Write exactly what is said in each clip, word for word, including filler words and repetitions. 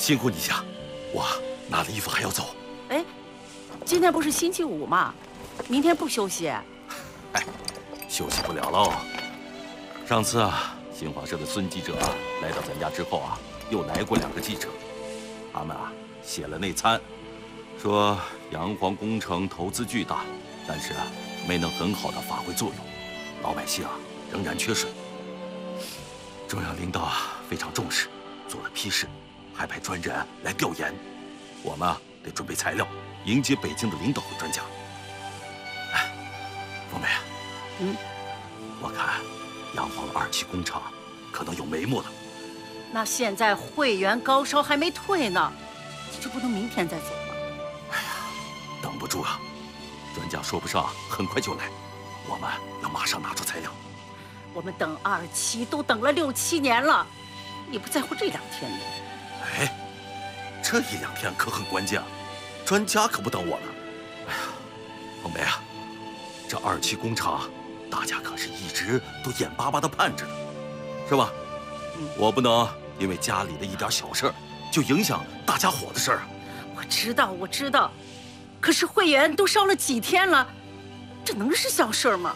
辛苦你家，我拿了衣服还要走。 哎，今天不是星期五吗？明天不休息？ 哎，休息不了喽。上次啊，新华社的孙记者啊来到咱家之后啊，又来过两个记者，他们啊写了内参，说洋黄工程投资巨大，但是啊没能很好的发挥作用，老百姓啊仍然缺水。中央领导啊非常重视，做了批示，还派专人来调研。我们啊得准备材料，迎接北京的领导和专家。哎，凤梅啊， 嗯， 我看洋黄二期工程可能有眉目了。 那现在会员高烧还没退呢，这不能明天再走吗？ 哎呀，等不住啊！专家说不上很快就来，我们要马上拿出材料。 我们等二期都等了六七年了，你不在乎这两天吗？ 哎，这一两天可很关键啊，专家可不等我呢。哎呀，凤梅啊，这二期工程大家可是一直都眼巴巴的盼着呢，是吧？嗯，我不能因为家里的一点小事就影响大家伙的事儿啊。 我知道，我知道，可是会员都烧了几天了，这能是小事吗？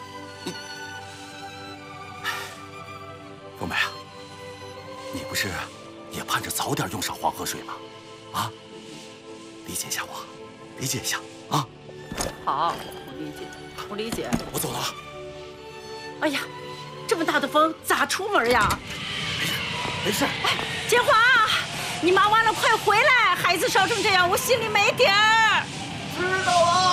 凤梅啊，你不是也盼着早点用上黄河水吗？啊，理解一下我，理解一下啊。 好，我理解，我理解。 我走了啊。 哎呀，这么大的风咋出门呀？ 没事，没事。 哎，建华，你忙完了快回来，孩子烧成这样，我心里没底儿。 知道了。